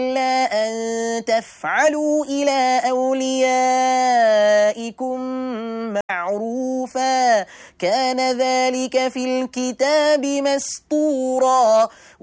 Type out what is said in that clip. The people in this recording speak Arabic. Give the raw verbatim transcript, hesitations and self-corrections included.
إلا أن تفعلوا إلى أوليائكم معروفا كان ذلك في الكتاب مسطورا.